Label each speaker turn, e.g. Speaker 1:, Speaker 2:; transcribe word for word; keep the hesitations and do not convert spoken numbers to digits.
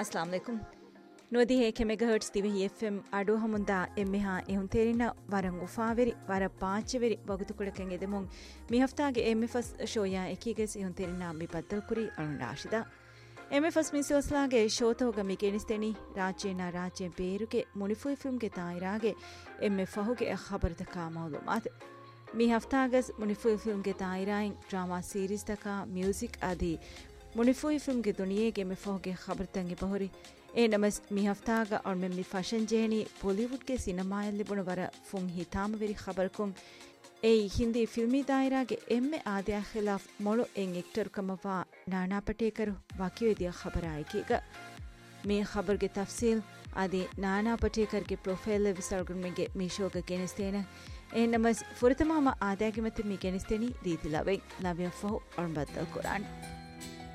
Speaker 1: अस्सलाम वालेकुम नोदी है के मेगाहर्ट्ज दिवे ಎಫ್ಎಂ ಅಡು ಹಮುಂದಾ ಎಮ್ಮೆಹಾ ಎಹುಂ ತೇರಿನ ವರಂ ಉಫಾವೆರಿ ವರ ಪಾಂಚವೆರಿ ವಗುತು ಕುಳಕೆಂ ಎದೆಮುಂ ಮಿ ಹಫ್ತಾಗೆ ಎಮ್ಎಫ್ಎಸ್ ಶೋಯಾ ಎಕಿಗೆಸ್ ಎಹುಂ ತೇರಿನ ಮಿ ಬದ್ದಲ್ ಕುರಿ ಅಳುಂಡಾಶಿದ ಎಮ್ಎಫ್ಎಸ್ ಮಿ ಸೋಸ್ಲಾಗೆ ಶೋತೋಗ ಮಿ ಕೆನಿಸ್ತೆನಿ ರಾಜೇನ ರಾಜೆ ಬೇರುಗೆ ಮುನಿಫುಯ್ ಫಿಲ್ಮ್ಗೆ ತಾಯಿರಾಗೆ ಎಮ್ಮೆ ಫಹುಗೆ ಖಬರ್ ತಕ ಮಾಲೂಮಾತ್ ಮಿ ಹಫ್ತಾಗಸ್ ಮುನಿಫುಯ್ ಫಿಲ್ಮ್ಗೆ ತಾಯಿರಾಯಿನ್ ಡ್ರಾಮಾ ಸೀರೀಸ್ ತಕ ಮ್ಯೂಸಿಕ್ ಆದಿ ಮುನಿಫುಯ್ ಫಿಲ್ಮ್ಗೆ ದುನಿಯೆಗೆ ಮೆ ಫಹುಗೆ ಖಬರ್ ತಂಗಿ ಬಹುರಿ ए नमस मी हफ्तागा और में मी फैशन जेनी बॉलीवुड के सिनेमा लिबुण वर फुंग हिताम वेरी खबर कुं ए हिंदी फिल्मी दायरा के एम में आदिया खिलाफ मोलो एंग एक्टर कमवा नाना पटेकर वाकियो दिया खबर आई कीगा मी खबर के तफसील आदि नाना पटेकर के प्रोफाइल विसर्गन में के मी शो के केनिस्तेना ए नमस फुरतमामा आदिया के मत मी केनिस्तेनी रीति लावे लावे फो और बदल कुरान